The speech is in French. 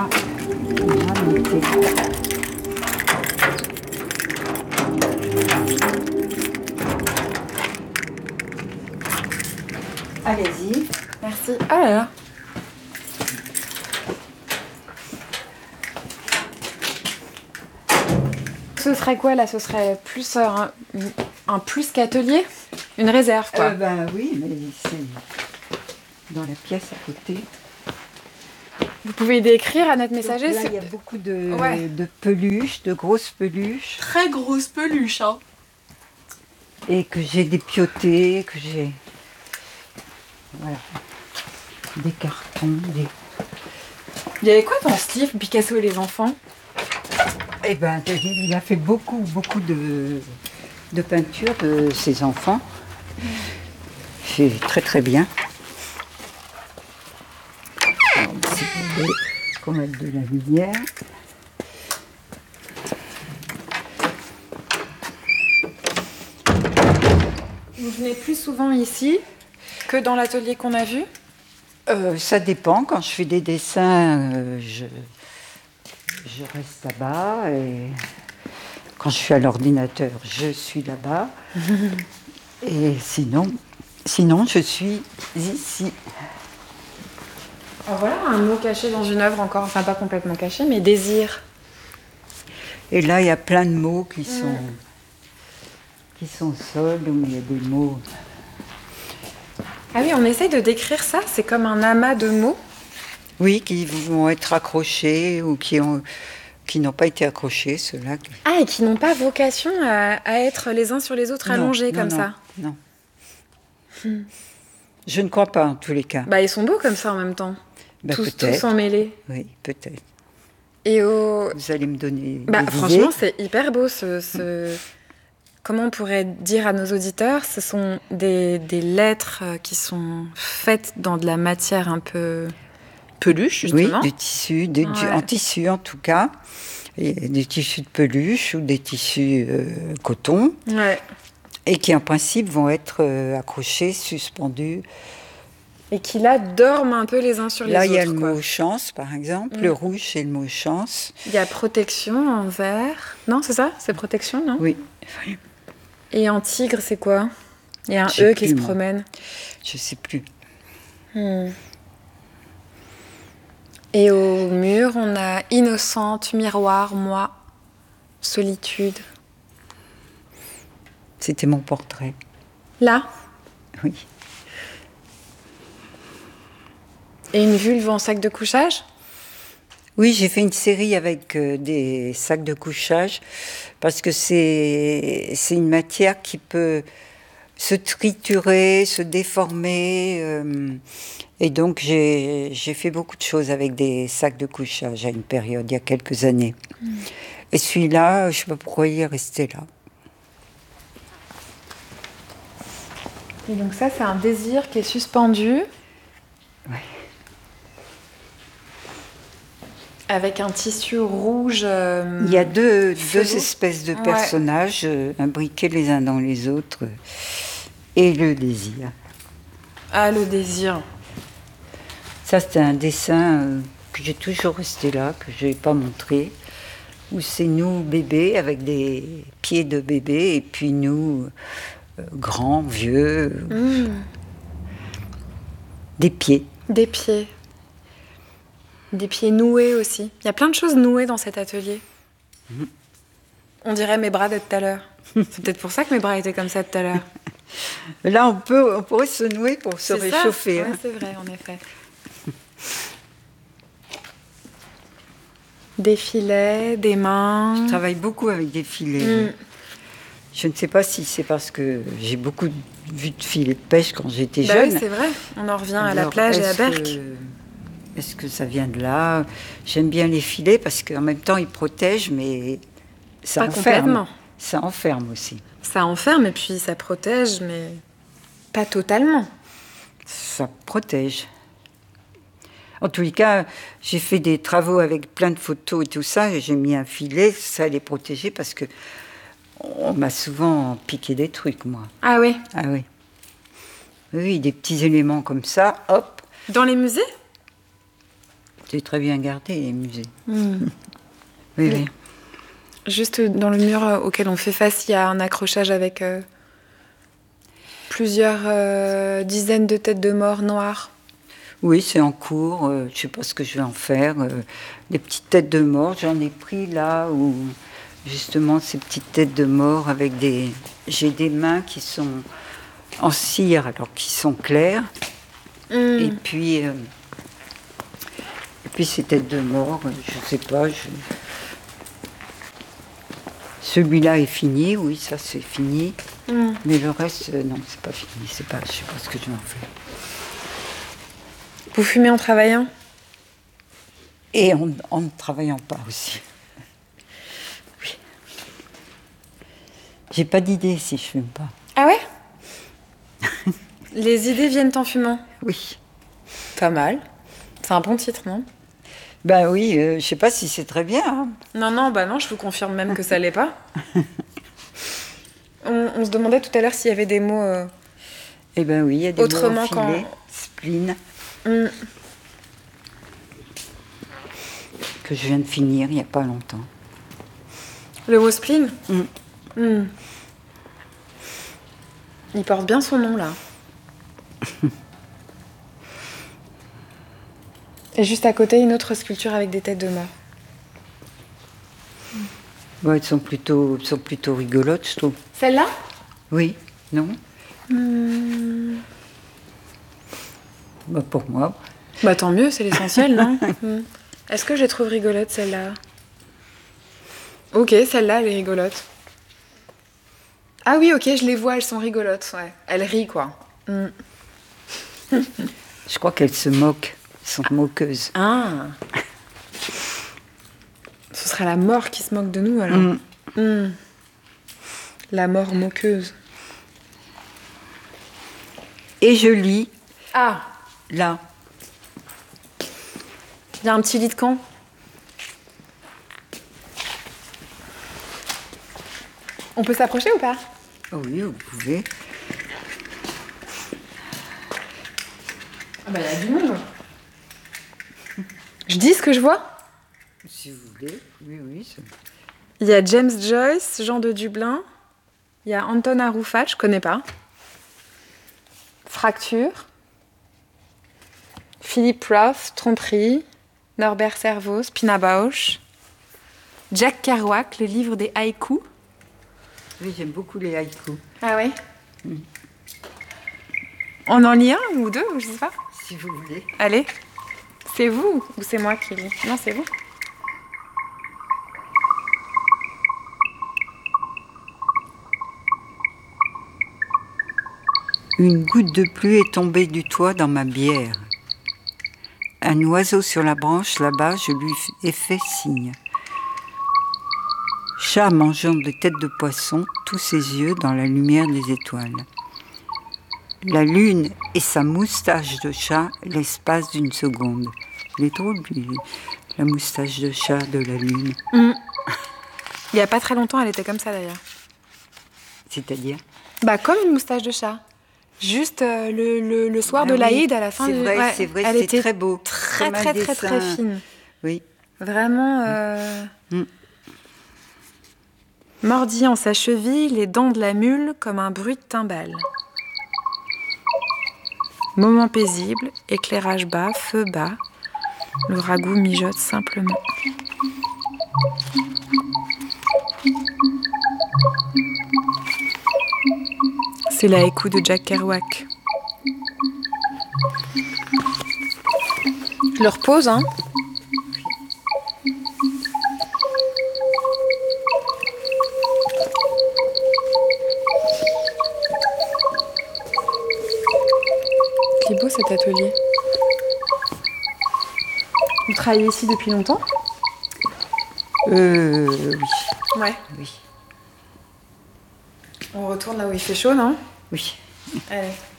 déjà noté. Allez-y. Merci. Ah là là. Ce serait quoi là? Ce serait plus un plus qu'atelier? Une réserve quoi. Ben oui, mais c'est dans la pièce à côté. Vous pouvez décrire à notre messager? Donc là, il y a beaucoup de, Ouais. de peluches, de grosses peluches. Très grosse peluche, hein. Et que j'ai dépiauté, que j'ai... Voilà. Des cartons, des... Il y avait quoi dans ce livre, Picasso et les enfants? Eh ben, il a fait beaucoup de peintures de ses enfants. C'est très très bien. Alors, si vous voulez qu'on mette de la lumière. Vous venez plus souvent ici que dans l'atelier qu'on a vu? Ça dépend. Quand je fais des dessins, je reste là-bas. Et quand je suis à l'ordinateur, je suis là-bas. Et sinon, je suis ici. Alors voilà un mot caché dans une œuvre encore, enfin pas complètement caché, mais désir. Et là, il y a plein de mots qui sont seuls, où il y a des mots. Ah oui, on essaye de décrire ça, c'est comme un amas de mots. Oui, qui vont être accrochés ou qui n'ont pas été accrochés, ceux-là. Ah, et qui n'ont pas vocation à être les uns sur les autres allongés comme ça. Non. Je ne crois pas, en tous les cas. Bah, ils sont beaux comme ça en même temps. Bah, tous peut-être. emmêlés. Oui, peut-être. Et Vous allez me donner bah, des franchement, idées. c'est hyper beau ce... Comment on pourrait dire à nos auditeurs, ce sont des lettres qui sont faites dans de la matière un peu peluche, justement. Oui, du tissu, Ouais. en tissu en tout cas. Et des tissus de peluche ou des tissus coton. Ouais. Et qui en principe vont être accrochés, suspendus. Et qui là dorment un peu les uns sur les autres. Là, il y a le quoi. mot chance, par exemple. Le rouge, c'est le mot chance. Il y a protection en vert. Non, c'est ça? C'est protection, non? Oui. Et en tigre, c'est quoi? Il y a un Je sais E qui plus, se moi. promène. Je sais plus. Et au mur, on a innocente, miroir, moi, solitude. C'était mon portrait. Là? Oui. Et une vulve en sac de couchage? Oui, j'ai fait une série avec des sacs de couchage parce que c'est une matière qui peut se triturer, se déformer. Et donc, j'ai fait beaucoup de choses avec des sacs de couchage à une période, il y a quelques années. Et celui-là, je ne sais pas pourquoi il est resté là. Et donc ça, c'est un désir qui est suspendu. Ouais. Avec un tissu rouge. Il y a deux fluo. espèces de Ouais. personnages imbriqués les uns dans les autres. Et le désir. Ah, le désir. Ça, c'était un dessin que j'ai toujours resté là, que je n'ai pas montré, où c'est nous, bébés, avec des pieds de bébé, et puis nous, grands, vieux, des pieds. Des pieds. Des pieds noués aussi. Il y a plein de choses nouées dans cet atelier. On dirait mes bras de tout à l'heure. C'est peut-être pour ça que mes bras étaient comme ça tout à l'heure. Là, on pourrait se nouer pour se C'est ça. réchauffer. Ouais, hein. c'est vrai, en effet. Des filets, des mains. Je travaille beaucoup avec des filets. Je ne sais pas si c'est parce que j'ai beaucoup vu de filets de pêche quand j'étais Bah jeune. oui, c'est vrai. On en revient à la Alors, plage et à est-ce Berck. Est-ce que ça vient de là? J'aime bien les filets parce qu'en même temps, ils protègent, mais ça Pas enferme. complètement. Ça enferme aussi. Ça enferme et puis ça protège, mais pas totalement. Ça protège. En tous les cas, j'ai fait des travaux avec plein de photos et tout ça, et j'ai mis un filet, ça les protéger parce que on m'a souvent piqué des trucs, moi. Ah oui. Ah oui. Oui, des petits éléments comme ça, hop. Dans les musées? C'est très bien gardé, les musées. Mm. Oui, oui. Juste dans le mur auquel on fait face, il y a un accrochage avec plusieurs dizaines de têtes de mort noires. Oui, c'est en cours. Je ne sais pas ce que je vais en faire. Des petites têtes de mort, j'en ai pris là où justement ces petites têtes de mort avec des... J'ai des mains qui sont en cire, alors qui sont claires. Et puis ces têtes de mort, je ne sais pas. Celui-là est fini, oui, ça c'est fini. Mais le reste, non, c'est pas fini. Je sais pas ce que je vais en faire. Vous fumez en travaillant? Et en ne travaillant pas aussi. Oui. J'ai pas d'idée si je fume pas. Ah ouais? Les idées viennent en fumant? Oui. Pas mal. C'est un bon titre, non? Ben oui, je sais pas si c'est très bien. Hein. Non, je vous confirme même que ça l'est pas. On se demandait tout à l'heure s'il y avait des mots... Eh ben oui, il y a des autrement mots affilés, spleen, que je viens de finir il n'y a pas longtemps. Le mot spleen? Il porte bien son nom, là. Et juste à côté, une autre sculpture avec des têtes de mort. Ouais, elles sont plutôt rigolotes, je trouve. Celle-là? Oui, non Bah pour moi. Bah tant mieux, c'est l'essentiel, non? Est-ce que je les trouve rigolotes, celle-là? Ok, celle-là, elle est rigolote. Ah oui, ok, je les vois, elles sont rigolotes, ouais. Elles rient, quoi. Je crois qu'elles se moquent. Elles sont moqueuses. Ah. Ce sera la mort qui se moque de nous, alors. La mort moqueuse. Et je lis, Ah, là, il y a un petit lit de camp. On peut s'approcher ou pas? oh oui, vous pouvez. Ah bah, il y a du monde. Je dis ce que je vois? Si vous voulez, oui. Il y a James Joyce, Jean de Dublin. Il y a Anton Arufat, je connais pas. Fracture. Philippe Roth, Tromperie. Norbert Servos, Pina Bausch. Jack Kerouac, le livre des haïkus. Oui, j'aime beaucoup les haïkus. Ah ouais? On en lit un ou deux, je sais pas. Si vous voulez. Allez. C'est vous ou c'est moi qui lis? Non, c'est vous. Une goutte de pluie est tombée du toit dans ma bière. Un oiseau sur la branche là-bas, je lui ai fait signe. Chat mangeant des têtes de poisson, tous ses yeux dans la lumière des étoiles. La lune et sa moustache de chat l'espace d'une seconde. Il est drôle, lui, la moustache de chat de la lune. Il y a pas très longtemps, elle était comme ça d'ailleurs. C'est-à-dire? Bah comme une moustache de chat. Juste le soir de l'Aïd, à la fin c'est du... vrai, ouais, c'est vrai, elle c'est était très beau. très Comme un très très très dessin. fine. Oui. Vraiment mordit en sa cheville les dents de la mule comme un bruit de timbale. Moment paisible, éclairage bas, feu bas, le ragoût mijote simplement. C'est la haïku de Jack Kerouac. Je le repose, hein. C'est beau cet atelier. Vous travaillez ici depuis longtemps? Oui. Ouais. Oui. On retourne là où il fait chaud, non? Oui. Allez.